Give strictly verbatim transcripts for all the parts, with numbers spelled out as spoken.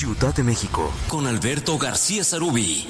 Ciudad de México, con Alberto García Sarubí.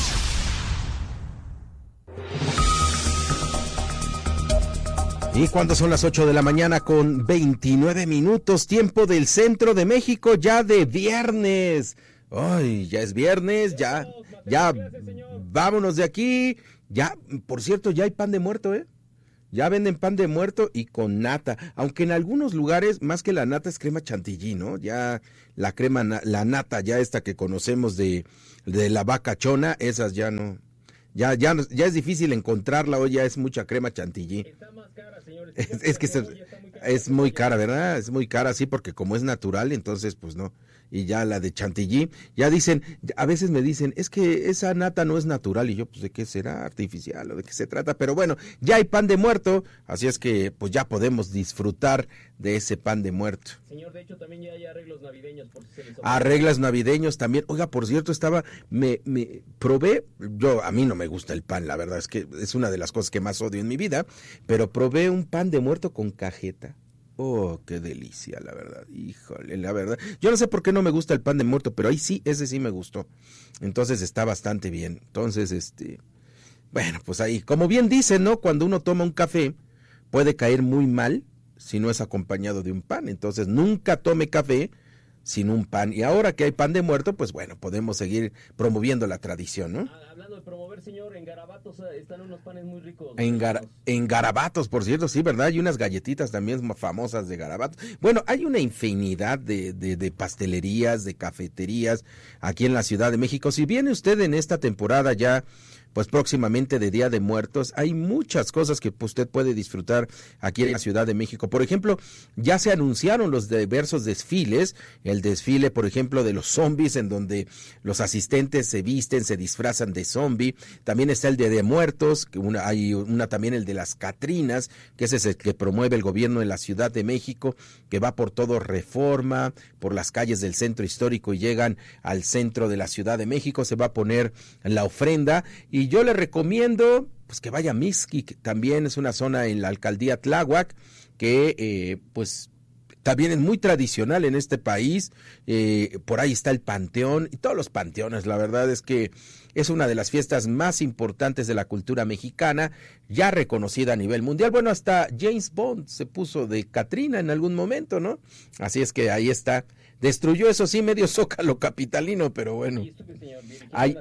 Y cuando son las ocho de la mañana con veintinueve minutos, tiempo del centro de México, ya de viernes. Ay, ya es viernes, ya, ya, vámonos de aquí. Ya, por cierto, ya hay pan de muerto, ¿eh? Ya venden pan de muerto y con nata, aunque en algunos lugares más que la nata es crema chantilly, ¿no? Ya la crema, la nata ya esta que conocemos de, de la vaca chona, esas ya no, ya, ya, ya es difícil encontrarla, hoy ya es mucha crema chantilly. Está más cara, señores. Es, es que se, es muy cara, ¿verdad? Es muy cara, sí, porque como es natural, entonces pues no. Y ya la de chantilly, ya dicen, a veces me dicen, es que esa nata no es natural, y yo, pues, ¿de qué será? ¿Artificial o de qué se trata? Pero bueno, ya hay pan de muerto, así es que, pues, ya podemos disfrutar de ese pan de muerto. Señor, de hecho, también ya hay arreglos navideños. Por si se les Arreglos navideños también. Oiga, por cierto, estaba, me, me probé, yo, a mí no me gusta el pan, la verdad, es que es una de las cosas que más odio en mi vida, pero probé un pan de muerto con cajeta. Oh, qué delicia, la verdad, híjole, la verdad. Yo no sé por qué no me gusta el pan de muerto, pero ahí sí, ese sí me gustó. Entonces está bastante bien. Entonces, este, bueno, pues ahí, como bien dicen, ¿no? Cuando uno toma un café, puede caer muy mal si no es acompañado de un pan. Entonces, nunca tome café sin un pan. Y ahora que hay pan de muerto, pues bueno, podemos seguir promoviendo la tradición, ¿no? Ah, hablando de promover, señor, en Garabatos están unos panes muy ricos. En, gar, en Garabatos, por cierto, sí, ¿verdad? Hay unas galletitas también famosas de Garabatos. Bueno, hay una infinidad de, de, de pastelerías, de cafeterías aquí en la Ciudad de México. Si viene usted en esta temporada ya, pues próximamente de Día de Muertos, hay muchas cosas que usted puede disfrutar aquí en la Ciudad de México. Por ejemplo, ya se anunciaron los diversos desfiles, el desfile, por ejemplo, de los zombies, en donde los asistentes se visten, se disfrazan de zombie. También está el Día de Muertos, que una, hay una también el de las Catrinas, que ese es el que promueve el gobierno de la Ciudad de México, que va por todo Reforma, por las calles del centro histórico y llegan al centro de la Ciudad de México. Se va a poner la ofrenda y Y yo le recomiendo pues que vaya a Mixquic, también es una zona en la alcaldía Tláhuac, que eh, pues también es muy tradicional en este país, eh, por ahí está el Panteón y todos los panteones, la verdad es que es una de las fiestas más importantes de la cultura mexicana, ya reconocida a nivel mundial. Bueno, hasta James Bond se puso de Catrina en algún momento, ¿no? Así es que ahí está. Destruyó, eso sí, medio Zócalo capitalino, pero bueno. Ahí,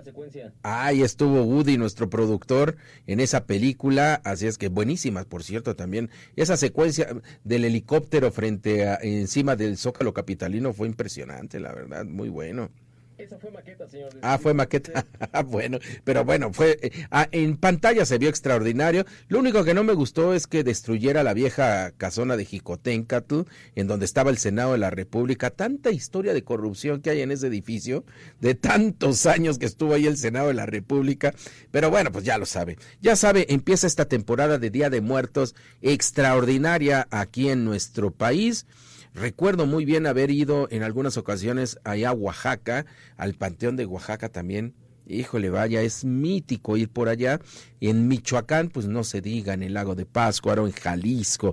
ahí estuvo Woody, nuestro productor, en esa película, así es que buenísima, por cierto, también. Esa secuencia del helicóptero frente a, encima del Zócalo capitalino fue impresionante, la verdad, muy bueno. Esa fue maqueta, señor. Ah, fue maqueta. Bueno, pero bueno, fue eh, ah, en pantalla se vio extraordinario. Lo único que no me gustó es que destruyera la vieja casona de Jicoténcatl, en donde estaba el Senado de la República. Tanta historia de corrupción que hay en ese edificio, de tantos años que estuvo ahí el Senado de la República. Pero bueno, pues ya lo sabe. Ya sabe, empieza esta temporada de Día de Muertos extraordinaria aquí en nuestro país. Recuerdo muy bien haber ido en algunas ocasiones allá a Oaxaca, al Panteón de Oaxaca también. Híjole, vaya, es mítico ir por allá. En Michoacán, pues no se diga, en el Lago de Pátzcuaro, en Jalisco,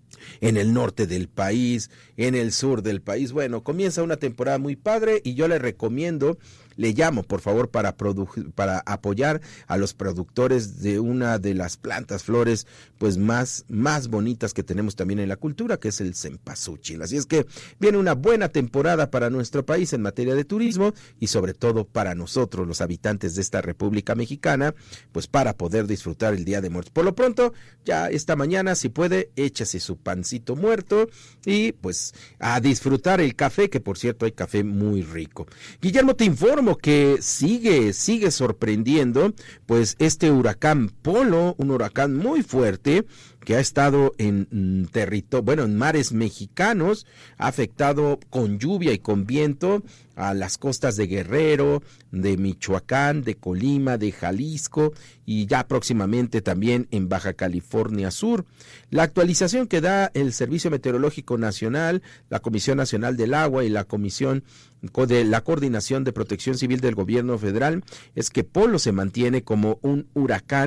en el norte del país, en el sur del país. Bueno, comienza una temporada muy padre y yo le recomiendo, le llamo por favor para produ- para apoyar a los productores de una de las plantas flores pues más, más bonitas que tenemos también en la cultura, que es el cempasúchil. Así es que viene una buena temporada para nuestro país en materia de turismo y sobre todo para nosotros, los habitantes de esta República Mexicana, pues para poder disfrutar el Día de Muertos. Por lo pronto, ya esta mañana, si puede, échase su pancito muerto y pues a disfrutar el café, que por cierto hay café muy rico. Guillermo, te informo que sigue, sigue sorprendiendo, pues este huracán Polo, un huracán muy fuerte, que ha estado en territorio, bueno, en mares mexicanos, ha afectado con lluvia y con viento a las costas de Guerrero, de Michoacán, de Colima, de Jalisco y ya próximamente también en Baja California Sur. La actualización que da el Servicio Meteorológico Nacional, la Comisión Nacional del Agua y la Comisión de la Coordinación de Protección Civil del Gobierno Federal es que Polo se mantiene como un huracán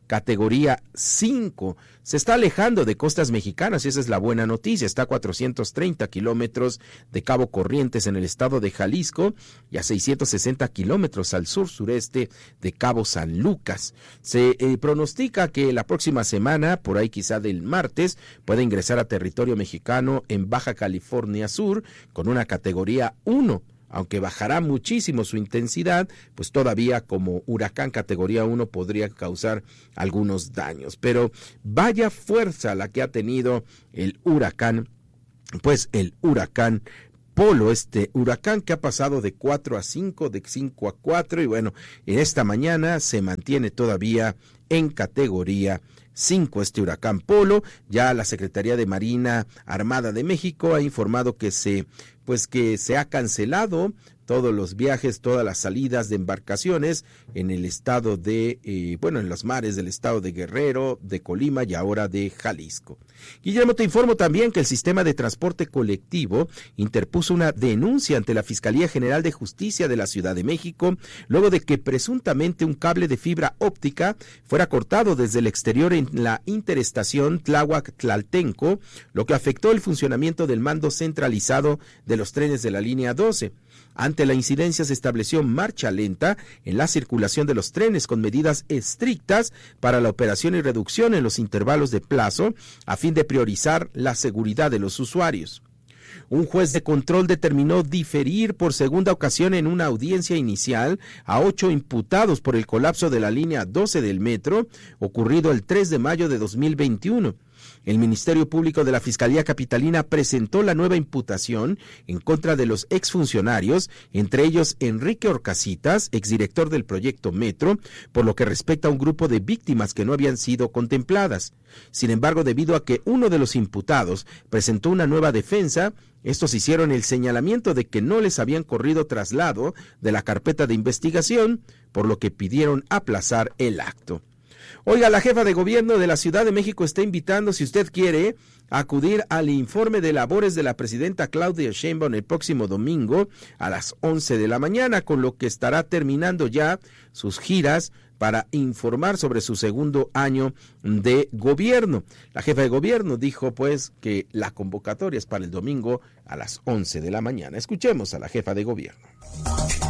categoría cinco. Se está alejando de costas mexicanas y esa es la buena noticia. Está a cuatrocientos treinta kilómetros de Cabo Corrientes en el estado de Jalisco y a seiscientos sesenta kilómetros al sur-sureste de Cabo San Lucas. Se eh, pronostica que la próxima semana, por ahí quizá del martes, pueda ingresar a territorio mexicano en Baja California Sur con una categoría uno. Aunque bajará muchísimo su intensidad, pues todavía como huracán categoría uno podría causar algunos daños. Pero vaya fuerza la que ha tenido el huracán, pues el huracán Polo, este huracán que ha pasado de cuatro a cinco, de cinco a cuatro, y bueno, en esta mañana se mantiene todavía en categoría cinco este huracán Polo. Ya la Secretaría de Marina Armada de México ha informado que se pues que se ha cancelado todos los viajes, todas las salidas de embarcaciones en el estado de, eh, bueno, en los mares del estado de Guerrero, de Colima y ahora de Jalisco. Guillermo, te informo también que el sistema de transporte colectivo interpuso una denuncia ante la Fiscalía General de Justicia de la Ciudad de México, luego de que presuntamente un cable de fibra óptica fuera cortado desde el exterior en la interestación Tláhuac-Tlaltenco, lo que afectó el funcionamiento del mando centralizado de los trenes de la línea doce. Ante la incidencia se estableció marcha lenta en la circulación de los trenes con medidas estrictas para la operación y reducción en los intervalos de plazo a fin de priorizar la seguridad de los usuarios. Un juez de control determinó diferir por segunda ocasión en una audiencia inicial a ocho imputados por el colapso de la línea doce del metro ocurrido el tres de mayo de dos mil veintiuno. El Ministerio Público de la Fiscalía Capitalina presentó la nueva imputación en contra de los exfuncionarios, entre ellos Enrique Orcasitas, exdirector del proyecto Metro, por lo que respecta a un grupo de víctimas que no habían sido contempladas. Sin embargo, debido a que uno de los imputados presentó una nueva defensa, estos hicieron el señalamiento de que no les habían corrido traslado de la carpeta de investigación, por lo que pidieron aplazar el acto. Oiga, la jefa de gobierno de la Ciudad de México está invitando, si usted quiere, a acudir al informe de labores de la presidenta Claudia Sheinbaum el próximo domingo a las once de la mañana, con lo que estará terminando ya sus giras para informar sobre su segundo año de gobierno. La jefa de gobierno dijo pues que la convocatoria es para el domingo a las once de la mañana. Escuchemos a la jefa de gobierno.